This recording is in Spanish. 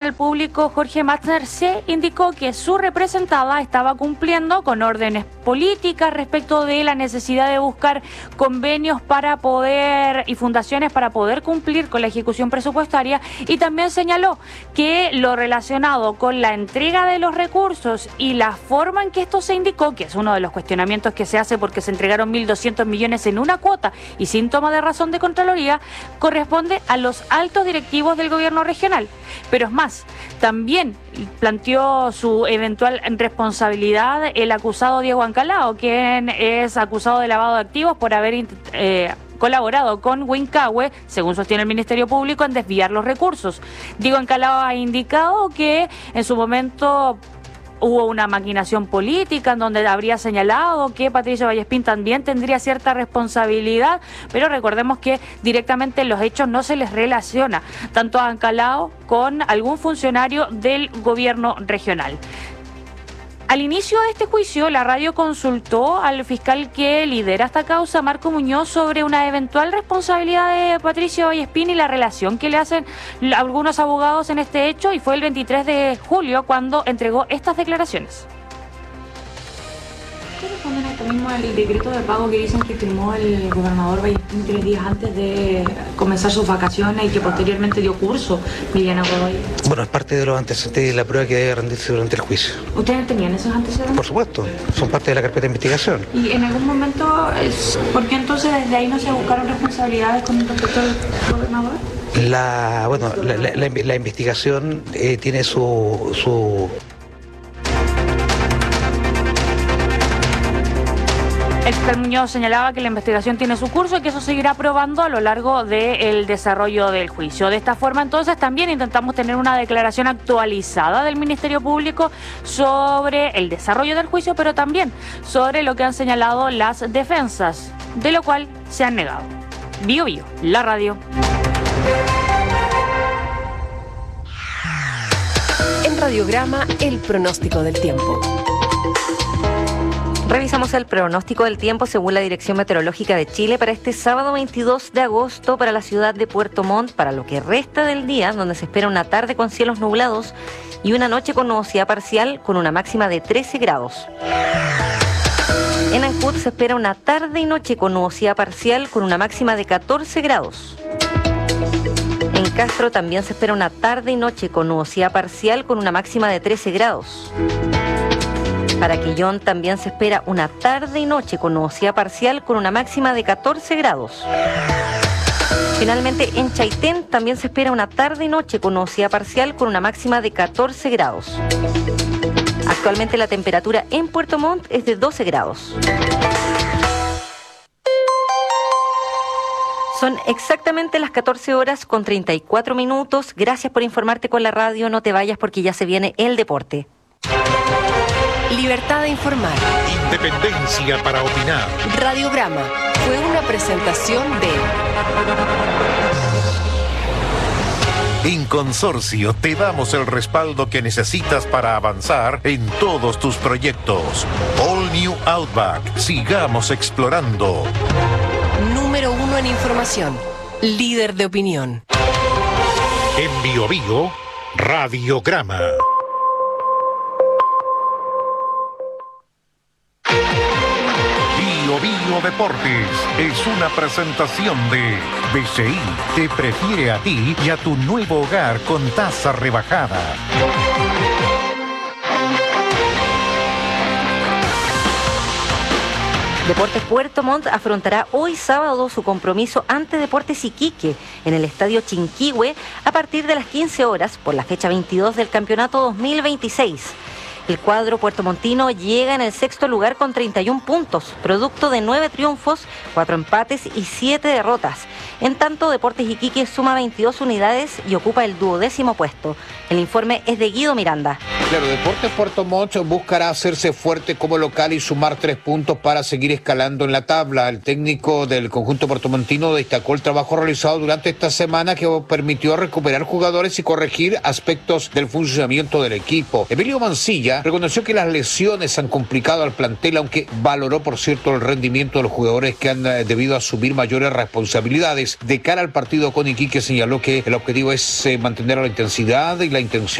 Tribunal Público, Jorge Matzner, se indicó que su representada estaba cumpliendo con órdenes políticas respecto de la necesidad de buscar convenios para poder y fundaciones para poder cumplir con la ejecución presupuestaria, y también señaló que lo relacionado con la entrega de los recursos y la forma en que esto se indicó, que es uno de los cuestionamientos que se hace porque se entregaron 1.200 millones en una cuota y sin toma de razón de Contraloría, corresponde a los altos directivos del gobierno regional. Pero es más, también planteó su eventual responsabilidad el acusado Diego Ancalao, quien es acusado de lavado de activos por haber colaborado con Wincahue, según sostiene el Ministerio Público, en desviar los recursos. Diego Ancalao ha indicado que en su momento hubo una maquinación política en donde habría señalado que Patricio Vallespín también tendría cierta responsabilidad, pero recordemos que directamente en los hechos no se les relaciona tanto a Ancalao con algún funcionario del gobierno regional. Al inicio de este juicio, la radio consultó al fiscal que lidera esta causa, Marco Muñoz, sobre una eventual responsabilidad de Patricio Vallespín y la relación que le hacen algunos abogados en este hecho, y fue el 23 de julio cuando entregó estas declaraciones. ¿Qué responden a esto mismo al decreto de pago que dicen que firmó el gobernador Vallespín 3 días antes de comenzar sus vacaciones y que posteriormente dio curso Liliana Godoy? Bueno, es parte de los antecedentes y la prueba que debe rendirse durante el juicio. ¿Ustedes tenían esos antecedentes? Por supuesto, son parte de la carpeta de investigación. ¿Y en algún momento, por qué entonces desde ahí no se buscaron responsabilidades con respecto al gobernador? La investigación tiene su... El fiscal Muñoz señalaba que la investigación tiene su curso y que eso seguirá probando a lo largo del desarrollo del juicio. De esta forma, entonces, también intentamos tener una declaración actualizada del Ministerio Público sobre el desarrollo del juicio, pero también sobre lo que han señalado las defensas, de lo cual se han negado. Bio Bio, la radio. En Radiograma, el pronóstico del tiempo. Revisamos el pronóstico del tiempo según la Dirección Meteorológica de Chile para este sábado 22 de agosto para la ciudad de Puerto Montt, para lo que resta del día, donde se espera una tarde con cielos nublados y una noche con nubosidad parcial con una máxima de 13 grados. En Ancud se espera una tarde y noche con nubosidad parcial con una máxima de 14 grados. En Castro también se espera una tarde y noche con nubosidad parcial con una máxima de 13 grados. Para Quillón también se espera una tarde y noche con nubosidad parcial con una máxima de 14 grados. Finalmente, en Chaitén también se espera una tarde y noche con nubosidad parcial con una máxima de 14 grados. Actualmente la temperatura en Puerto Montt es de 12 grados. Son exactamente las 14 horas con 34 minutos. Gracias por informarte con la radio. No te vayas porque ya se viene el deporte. Libertad de informar. Independencia para opinar. Radiograma fue una presentación de... En Consorcio te damos el respaldo que necesitas para avanzar en todos tus proyectos. All New Outback. Sigamos explorando. Número 1 en información. Líder de opinión. En Bio Bio, Radiograma. Bio Deportes es una presentación de BCI. Te prefiere a ti y a tu nuevo hogar con tasa rebajada. Deportes Puerto Montt afrontará hoy sábado su compromiso ante Deportes Iquique en el Estadio Chinquihue a partir de las 15 horas por la fecha 22 del campeonato 2026. El cuadro puertomontino llega en el sexto lugar con 31 puntos, producto de 9 triunfos, 4 empates y 7 derrotas. En tanto, Deportes Iquique suma 22 unidades y ocupa el 12º puesto. El informe es de Guido Miranda. Claro, Deportes Puerto Montt buscará hacerse fuerte como local y sumar 3 puntos para seguir escalando en la tabla. El técnico del conjunto puertomontino destacó el trabajo realizado durante esta semana que permitió recuperar jugadores y corregir aspectos del funcionamiento del equipo. Emilio Mancilla reconoció que las lesiones han complicado al plantel, aunque valoró, por cierto, el rendimiento de los jugadores que han debido asumir mayores responsabilidades. De cara al partido con Iquique señaló que el objetivo es mantener la intensidad y la intención